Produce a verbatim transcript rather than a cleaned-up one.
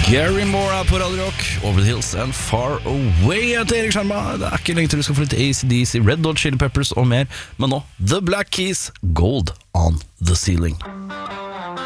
Gary Moore på Radio Rock, Over the Hills and Far Away. Jeg heter Erik Skjerma. Det er ikke lenge til du skal få litt A C D C, Red Hot Chili Peppers og mer. Men nå, The Black Keys, Gold on the Ceiling.